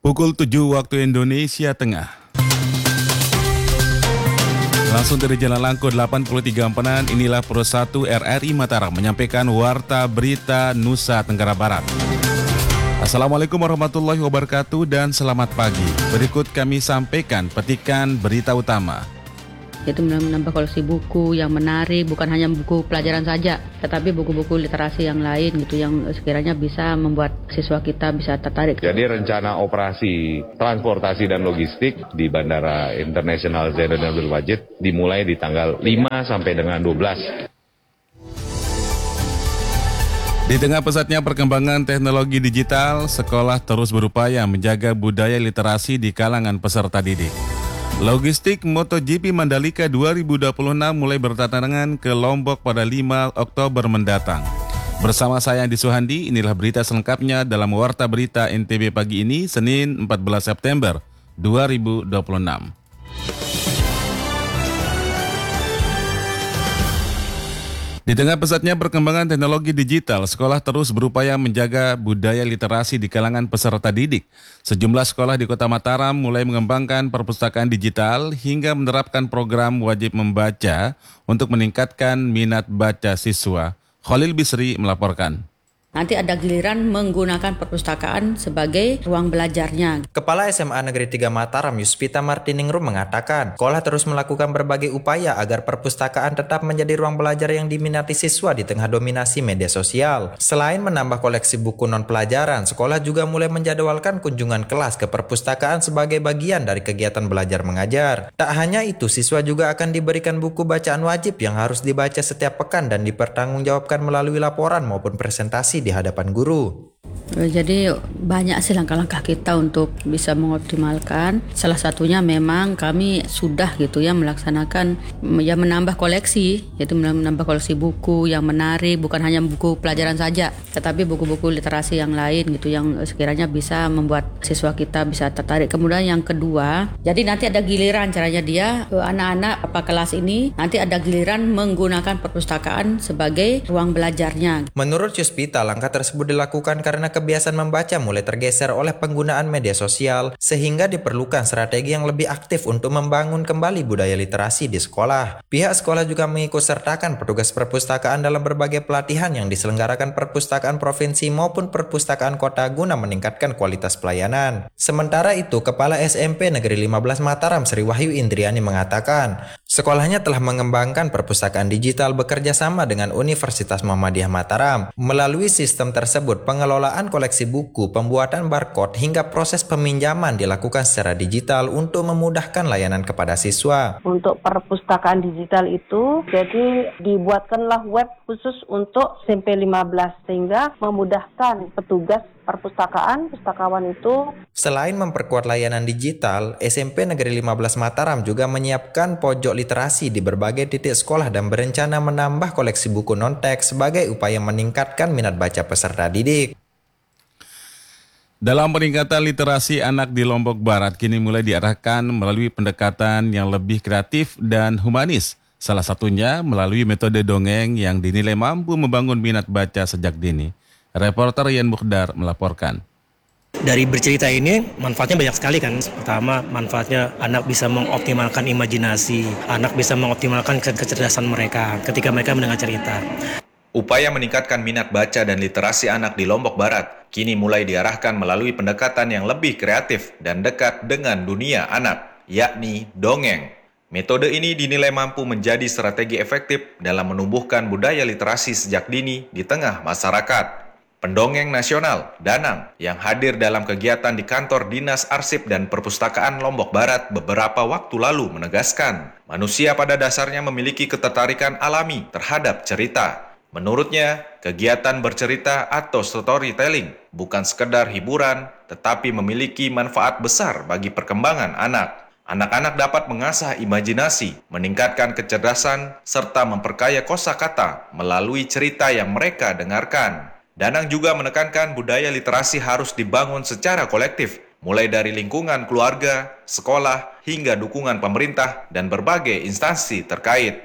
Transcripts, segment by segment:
Pukul 7 waktu Indonesia Tengah. Langsung dari Jalan Langko 83 Empenan, inilah Pro 1 RRI Mataram menyampaikan Warta Berita Nusa Tenggara Barat. Assalamualaikum warahmatullahi wabarakatuh dan selamat pagi. Berikut kami sampaikan petikan berita utama. Yaitu menambah koleksi buku yang menarik, bukan hanya buku pelajaran saja, tetapi buku-buku literasi yang lain gitu, yang sekiranya bisa membuat siswa kita bisa tertarik. Jadi rencana operasi transportasi dan logistik di Bandara Internasional Zainuddin Abdul Majid dimulai di tanggal 5 sampai dengan 12. Di tengah pesatnya perkembangan teknologi digital, sekolah terus berupaya menjaga budaya literasi di kalangan peserta didik. Logistik MotoGP Mandalika 2026 mulai berdatangan ke Lombok pada 5 Oktober mendatang. Bersama saya Andi Suhandi, inilah berita selengkapnya dalam Warta Berita NTB pagi ini, Senin 14 September 2026. Di tengah pesatnya perkembangan teknologi digital, sekolah terus berupaya menjaga budaya literasi di kalangan peserta didik. Sejumlah sekolah di Kota Mataram mulai mengembangkan perpustakaan digital hingga menerapkan program wajib membaca untuk meningkatkan minat baca siswa. Khalil Bisri melaporkan. Nanti ada giliran menggunakan perpustakaan sebagai ruang belajarnya. Kepala SMA Negeri 3 Mataram, Yuspita Martiningrum mengatakan, sekolah terus melakukan berbagai upaya agar perpustakaan tetap menjadi ruang belajar yang diminati siswa di tengah dominasi media sosial. Selain menambah koleksi buku non-pelajaran, sekolah juga mulai menjadwalkan kunjungan kelas ke perpustakaan sebagai bagian dari kegiatan belajar mengajar. Tak hanya itu, siswa juga akan diberikan buku bacaan wajib yang harus dibaca setiap pekan dan dipertanggungjawabkan melalui laporan maupun presentasi di hadapan guru. Jadi banyak sih langkah-langkah kita untuk bisa mengoptimalkan. Salah satunya memang kami sudah gitu ya melaksanakan menambah koleksi, yaitu menambah koleksi buku yang menarik, bukan hanya buku pelajaran saja, tetapi buku-buku literasi yang lain gitu, yang sekiranya bisa membuat siswa kita bisa tertarik. Kemudian yang kedua, jadi nanti ada giliran caranya dia anak-anak kelas ini nanti ada giliran menggunakan perpustakaan sebagai ruang belajarnya. Menurut Yuspita, langkah tersebut dilakukan karena kebiasaan membaca mulai tergeser oleh penggunaan media sosial, sehingga diperlukan strategi yang lebih aktif untuk membangun kembali budaya literasi di sekolah. Pihak sekolah juga mengikut sertakan petugas perpustakaan dalam berbagai pelatihan yang diselenggarakan perpustakaan provinsi maupun perpustakaan kota guna meningkatkan kualitas pelayanan. Sementara itu, Kepala SMP Negeri 15 Mataram, Sri Wahyu Indriani mengatakan, sekolahnya telah mengembangkan perpustakaan digital bekerja sama dengan Universitas Muhammadiyah Mataram. Melalui sistem tersebut, pengelolaan koleksi buku, pembuatan barcode, hingga proses peminjaman dilakukan secara digital untuk memudahkan layanan kepada siswa. Untuk perpustakaan digital itu, jadi dibuatkanlah web khusus untuk SMP 15 sehingga memudahkan petugas pustakawan itu. Selain memperkuat layanan digital, SMP Negeri 15 Mataram juga menyiapkan pojok literasi di berbagai titik sekolah dan berencana menambah koleksi buku non-teks sebagai upaya meningkatkan minat baca peserta didik. Dalam peningkatan literasi anak di Lombok Barat kini mulai diarahkan melalui pendekatan yang lebih kreatif dan humanis. Salah satunya melalui metode dongeng yang dinilai mampu membangun minat baca sejak dini. Reporter Yan Mukhdar melaporkan. Dari bercerita ini manfaatnya banyak sekali kan. Pertama, manfaatnya anak bisa mengoptimalkan imajinasi, anak bisa mengoptimalkan kecerdasan mereka ketika mereka mendengar cerita. Upaya meningkatkan minat baca dan literasi anak di Lombok Barat kini mulai diarahkan melalui pendekatan yang lebih kreatif dan dekat dengan dunia anak, yakni dongeng. Metode ini dinilai mampu menjadi strategi efektif dalam menumbuhkan budaya literasi sejak dini di tengah masyarakat. Pendongeng nasional, Danang, yang hadir dalam kegiatan di kantor Dinas Arsip dan Perpustakaan Lombok Barat beberapa waktu lalu menegaskan, manusia pada dasarnya memiliki ketertarikan alami terhadap cerita. Menurutnya, kegiatan bercerita atau storytelling bukan sekedar hiburan, tetapi memiliki manfaat besar bagi perkembangan anak. Anak-anak dapat mengasah imajinasi, meningkatkan kecerdasan, serta memperkaya kosakata melalui cerita yang mereka dengarkan. Danang juga menekankan budaya literasi harus dibangun secara kolektif, mulai dari lingkungan keluarga, sekolah, hingga dukungan pemerintah dan berbagai instansi terkait.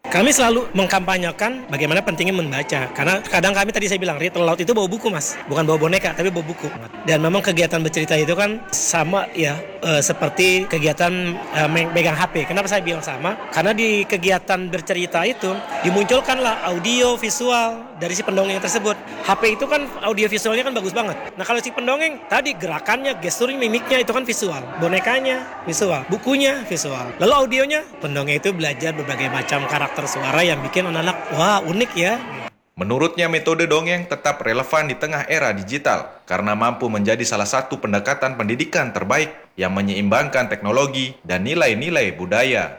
Kami selalu mengkampanyekan bagaimana pentingnya membaca. Karena kadang kami tadi saya bilang, read aloud itu bawa buku mas. Bukan bawa boneka, tapi bawa buku. Dan memang kegiatan bercerita itu kan sama ya seperti kegiatan megang HP. Kenapa saya bilang sama? Karena di kegiatan bercerita itu dimunculkanlah audio visual dari si pendongeng tersebut. HP itu kan audio visualnya kan bagus banget. Nah kalau si pendongeng tadi gerakannya, gesturnya, mimiknya itu kan visual. Bonekanya visual, bukunya visual. Lalu audionya, pendongeng itu belajar berbagai macam karakter suara yang bikin anak-anak, wah unik ya. Menurutnya metode dongeng tetap relevan di tengah era digital karena mampu menjadi salah satu pendekatan pendidikan terbaik yang menyeimbangkan teknologi dan nilai-nilai budaya.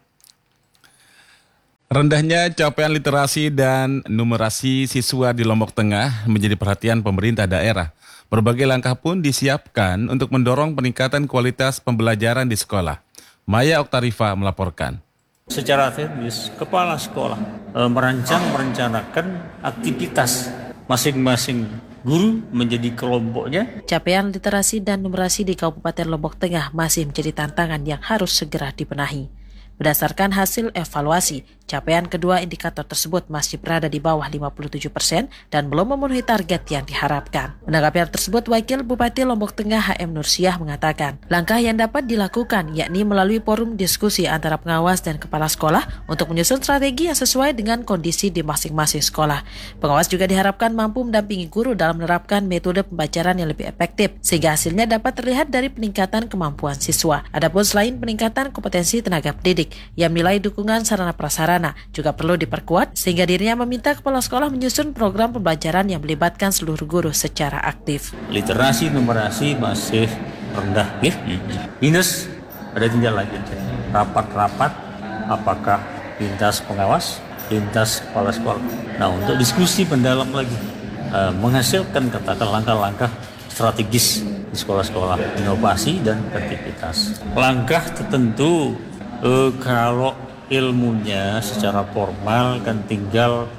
Rendahnya capaian literasi dan numerasi siswa di Lombok Tengah menjadi perhatian pemerintah daerah. Berbagai langkah pun disiapkan untuk mendorong peningkatan kualitas pembelajaran di sekolah. Maya Oktarifa melaporkan. Secara teknis, kepala sekolah merencanakan aktivitas masing-masing guru menjadi kelompoknya. Capaian literasi dan numerasi di Kabupaten Lombok Tengah masih menjadi tantangan yang harus segera dibenahi. Berdasarkan hasil evaluasi, capaian kedua indikator tersebut masih berada di bawah 57% dan belum memenuhi target yang diharapkan. Menanggapi hal tersebut, Wakil Bupati Lombok Tengah HM Nursiah mengatakan, langkah yang dapat dilakukan yakni melalui forum diskusi antara pengawas dan kepala sekolah untuk menyusun strategi yang sesuai dengan kondisi di masing-masing sekolah. Pengawas juga diharapkan mampu mendampingi guru dalam menerapkan metode pembelajaran yang lebih efektif, sehingga hasilnya dapat terlihat dari peningkatan kemampuan siswa. Adapun selain peningkatan kompetensi tenaga pendidik, yang menilai dukungan sarana prasarana juga perlu diperkuat sehingga dirinya meminta kepala sekolah menyusun program pembelajaran yang melibatkan seluruh guru secara aktif. Literasi numerasi masih rendah, minus ada tindak lanjut. Rapat-rapat apakah lintas pengawas, lintas kepala sekolah. Nah untuk diskusi mendalam lagi, menghasilkan katakan langkah-langkah strategis di sekolah-sekolah, inovasi dan kreativitas. Langkah tertentu kalau ilmunya secara formal kan tinggal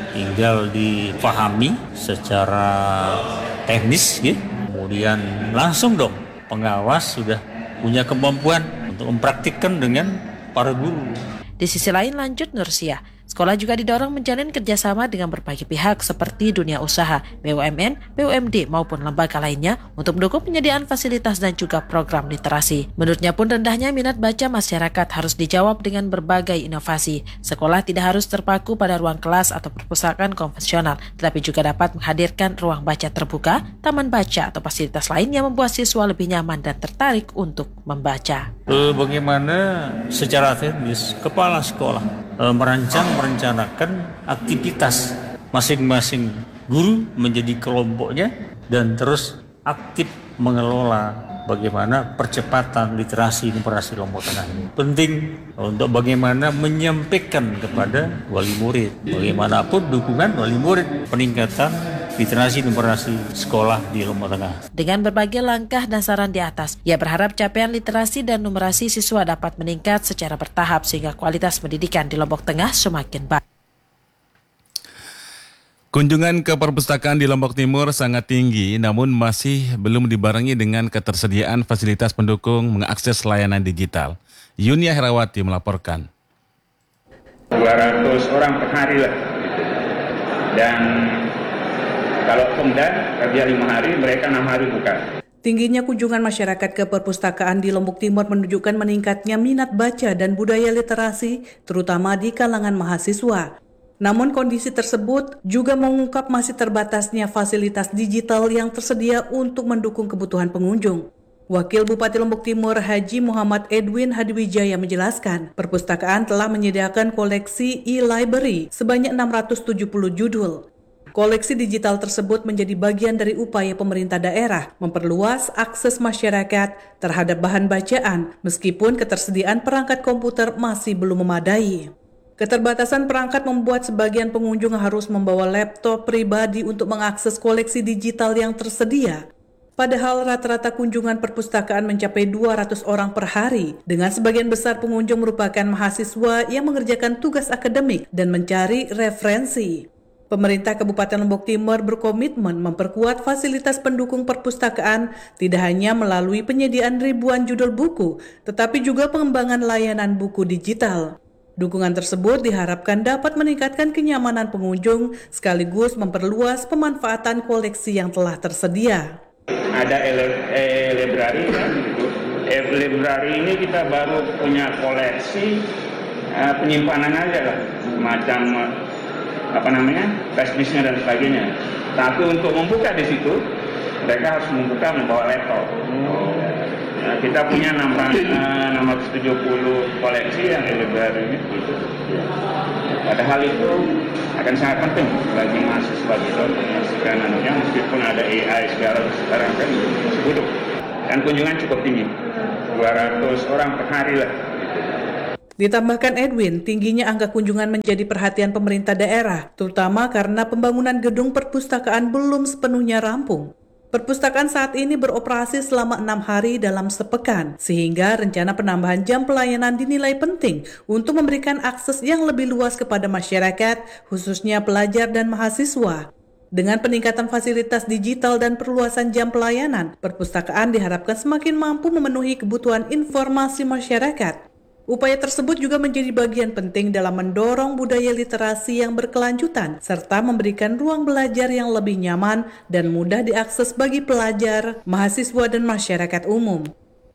dipahami secara teknis ya. Kemudian langsung dong pengawas sudah punya kemampuan untuk mempraktikkan dengan para guru. Di sisi lain, lanjut Nursiah, sekolah juga didorong menjalin kerjasama dengan berbagai pihak seperti dunia usaha, BUMN, BUMD maupun lembaga lainnya untuk mendukung penyediaan fasilitas dan juga program literasi. Menurutnya pun rendahnya minat baca masyarakat harus dijawab dengan berbagai inovasi. Sekolah tidak harus terpaku pada ruang kelas atau perpustakaan konvensional, tetapi juga dapat menghadirkan ruang baca terbuka, taman baca atau fasilitas lain yang membuat siswa lebih nyaman dan tertarik untuk membaca. Bagaimana secara teknis kepala sekolah merencanakan aktivitas masing-masing guru menjadi kelompoknya dan terus aktif mengelola bagaimana percepatan literasi numerasi Lombok Tengah ini. Penting untuk bagaimana menyampaikan kepada wali murid, bagaimanapun dukungan wali murid peningkatan literasi numerasi sekolah di Lombok Tengah. Dengan berbagai langkah dan saran di atas, ia berharap capaian literasi dan numerasi siswa dapat meningkat secara bertahap sehingga kualitas pendidikan di Lombok Tengah semakin baik. Kunjungan ke perpustakaan di Lombok Timur sangat tinggi, namun masih belum dibarengi dengan ketersediaan fasilitas pendukung mengakses layanan digital. Yunia Herawati melaporkan. 200 orang per hari lah. Dan kalau Pemda kerja 5 hari, mereka 6 hari buka. Tingginya kunjungan masyarakat ke perpustakaan di Lombok Timur menunjukkan meningkatnya minat baca dan budaya literasi, terutama di kalangan mahasiswa. Namun kondisi tersebut juga mengungkap masih terbatasnya fasilitas digital yang tersedia untuk mendukung kebutuhan pengunjung. Wakil Bupati Lombok Timur Haji Muhammad Edwin Hadiwijaya menjelaskan, perpustakaan telah menyediakan koleksi e-library sebanyak 670 judul. Koleksi digital tersebut menjadi bagian dari upaya pemerintah daerah memperluas akses masyarakat terhadap bahan bacaan meskipun ketersediaan perangkat komputer masih belum memadai. Keterbatasan perangkat membuat sebagian pengunjung harus membawa laptop pribadi untuk mengakses koleksi digital yang tersedia. Padahal rata-rata kunjungan perpustakaan mencapai 200 orang per hari, dengan sebagian besar pengunjung merupakan mahasiswa yang mengerjakan tugas akademik dan mencari referensi. Pemerintah Kabupaten Lombok Timur berkomitmen memperkuat fasilitas pendukung perpustakaan tidak hanya melalui penyediaan ribuan judul buku, tetapi juga pengembangan layanan buku digital. Dukungan tersebut diharapkan dapat meningkatkan kenyamanan pengunjung sekaligus memperluas pemanfaatan koleksi yang telah tersedia. Ada library kan gitu. Library ini kita baru punya koleksi penyimpanan aja lah, macam flash disknya dan sebagainya. Tapi untuk membuka di situ mereka harus membawa laptop. Nah, kita punya 670 koleksi yang library ini gitu. Padahal itu akan sangat penting bagi mahasiswa kita untuk menyaksikan meskipun ada AI sekarang kan masih butuh. Dan kunjungan cukup tinggi, 200 orang per hari lah. Ditambahkan Edwin, tingginya angka kunjungan menjadi perhatian pemerintah daerah, terutama karena pembangunan gedung perpustakaan belum sepenuhnya rampung. Perpustakaan saat ini beroperasi selama 6 hari dalam sepekan, sehingga rencana penambahan jam pelayanan dinilai penting untuk memberikan akses yang lebih luas kepada masyarakat, khususnya pelajar dan mahasiswa. Dengan peningkatan fasilitas digital dan perluasan jam pelayanan, perpustakaan diharapkan semakin mampu memenuhi kebutuhan informasi masyarakat. Upaya tersebut juga menjadi bagian penting dalam mendorong budaya literasi yang berkelanjutan, serta memberikan ruang belajar yang lebih nyaman dan mudah diakses bagi pelajar, mahasiswa, dan masyarakat umum.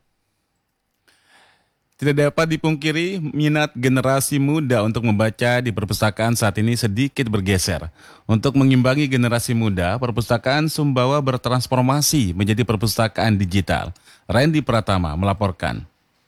Tidak dapat dipungkiri, minat generasi muda untuk membaca di perpustakaan saat ini sedikit bergeser. Untuk mengimbangi generasi muda, perpustakaan Sumbawa bertransformasi menjadi perpustakaan digital. Randy Pratama melaporkan.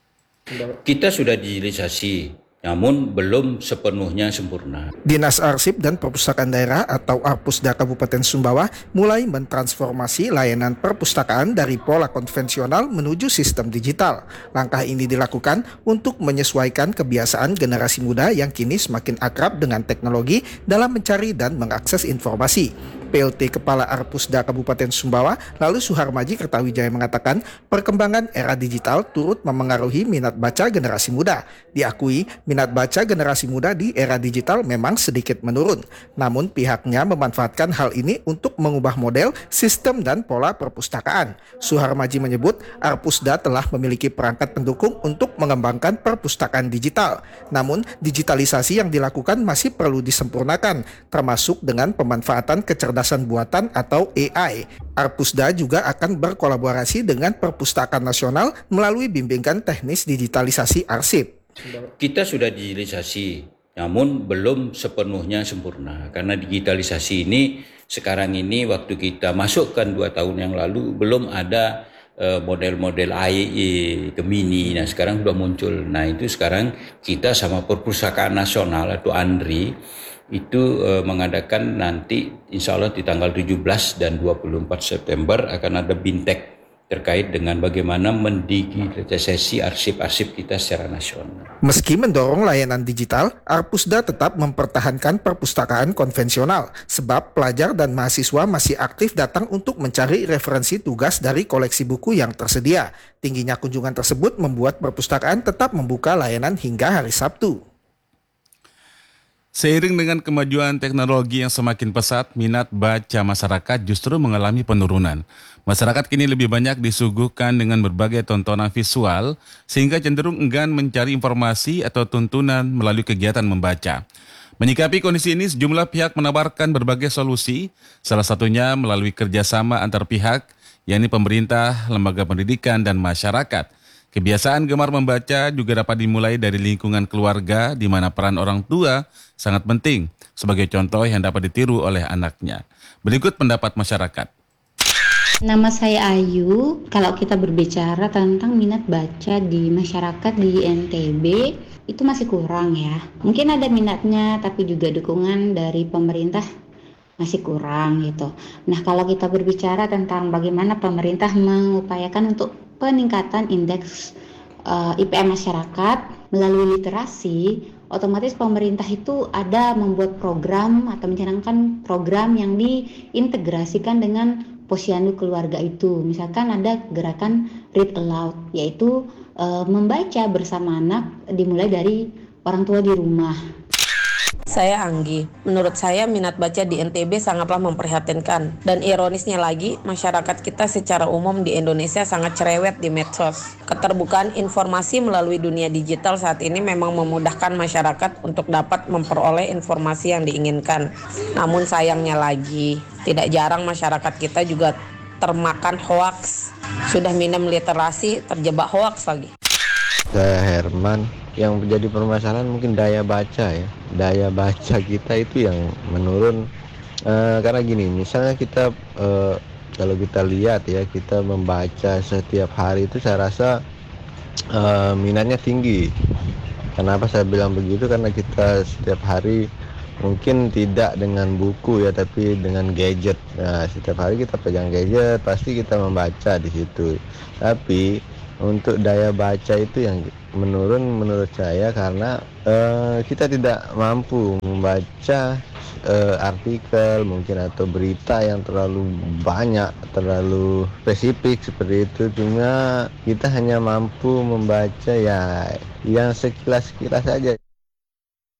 Kita sudah digitalisasi, namun belum sepenuhnya sempurna. Dinas Arsip dan Perpustakaan Daerah atau Arpusda Kabupaten Sumbawa mulai mentransformasi layanan perpustakaan dari pola konvensional menuju sistem digital. Langkah ini dilakukan untuk menyesuaikan kebiasaan generasi muda yang kini semakin akrab dengan teknologi dalam mencari dan mengakses informasi. PLT Kepala Arpusda Kabupaten Sumbawa, lalu Suharmaji Kertawijaya mengatakan perkembangan era digital turut memengaruhi minat baca generasi muda. Diakui minat baca generasi muda di era digital memang sedikit menurun. Namun pihaknya memanfaatkan hal ini untuk mengubah model, sistem dan pola perpustakaan. Suharmaji menyebut Arpusda telah memiliki perangkat pendukung untuk mengembangkan perpustakaan digital. Namun digitalisasi yang dilakukan masih perlu disempurnakan, termasuk dengan pemanfaatan kecerdasan buatan atau AI. Arpusda juga akan berkolaborasi dengan Perpustakaan Nasional melalui bimbingan teknis digitalisasi arsip. Kita sudah digitalisasi, namun belum sepenuhnya sempurna. Karena digitalisasi ini sekarang ini waktu kita masukkan 2 tahun yang lalu belum ada model-model AI, Gemini. Nah sekarang sudah muncul. Nah itu sekarang kita sama Perpustakaan Nasional atau ANRI itu mengadakan nanti insya Allah di tanggal 17 dan 24 September akan ada bintek terkait dengan bagaimana mendigitalisasi arsip-arsip kita secara nasional. Meski mendorong layanan digital, Arpusda tetap mempertahankan perpustakaan konvensional sebab pelajar dan mahasiswa masih aktif datang untuk mencari referensi tugas dari koleksi buku yang tersedia. Tingginya kunjungan tersebut membuat perpustakaan tetap membuka layanan hingga hari Sabtu. Seiring dengan kemajuan teknologi yang semakin pesat, minat baca masyarakat justru mengalami penurunan. Masyarakat kini lebih banyak disuguhkan dengan berbagai tontonan visual, sehingga cenderung enggan mencari informasi atau tuntunan melalui kegiatan membaca. Menyikapi kondisi ini, sejumlah pihak menawarkan berbagai solusi, salah satunya melalui kerjasama antar pihak, yakni pemerintah, lembaga pendidikan, dan masyarakat. Kebiasaan gemar membaca juga dapat dimulai dari lingkungan keluarga, di mana peran orang tua sangat penting sebagai contoh yang dapat ditiru oleh anaknya. Berikut pendapat masyarakat. Nama saya Ayu. Kalau kita berbicara tentang minat baca di masyarakat di NTB, itu masih kurang ya. Mungkin ada minatnya, tapi juga dukungan dari pemerintah masih kurang gitu. Nah, kalau kita berbicara tentang bagaimana pemerintah mengupayakan untuk peningkatan indeks IPM masyarakat melalui literasi, otomatis pemerintah itu ada membuat program atau mencanangkan program yang diintegrasikan dengan posyandu keluarga itu. Misalkan ada gerakan read aloud, yaitu membaca bersama anak dimulai dari orang tua di rumah. Saya Anggi. Menurut saya minat baca di NTB sangatlah memprihatinkan. Dan ironisnya lagi, masyarakat kita secara umum di Indonesia sangat cerewet di medsos. Keterbukaan informasi melalui dunia digital saat ini memang memudahkan masyarakat untuk dapat memperoleh informasi yang diinginkan. Namun sayangnya lagi, tidak jarang masyarakat kita juga termakan hoaks. Sudah minim literasi, terjebak hoaks lagi. Saya Herman. Yang menjadi permasalahan mungkin daya baca ya. Daya baca kita itu yang menurun karena gini, misalnya kita kalau kita lihat ya, kita membaca setiap hari itu saya rasa minatnya tinggi. Kenapa saya bilang begitu? Karena kita setiap hari mungkin tidak dengan buku ya, tapi dengan gadget. Nah, setiap hari kita pegang gadget, pasti kita membaca di situ. Tapi untuk daya baca itu yang menurun menurut saya karena kita tidak mampu membaca artikel mungkin atau berita yang terlalu banyak, terlalu spesifik seperti itu. Cuma kita hanya mampu membaca ya yang sekilas-sekilas saja.